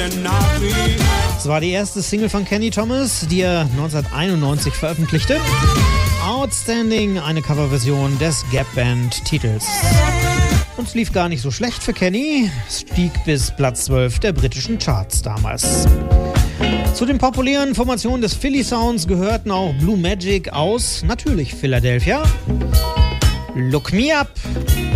Es war die erste Single von Kenny Thomas, die er 1991 veröffentlichte. Outstanding, eine Coverversion des Gap-Band-Titels. Und es lief gar nicht so schlecht für Kenny. Es stieg bis Platz 12 der britischen Charts damals. Zu den populären Formationen des Philly Sounds gehörten auch Blue Magic aus, natürlich Philadelphia, Look Me Up